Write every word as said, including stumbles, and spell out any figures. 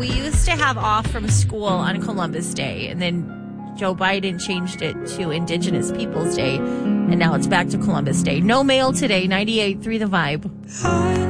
we used to have off from school on Columbus Day, and then Joe Biden changed it to Indigenous Peoples Day, and now it's back to Columbus Day. No mail today. ninety-eight point three The Vibe.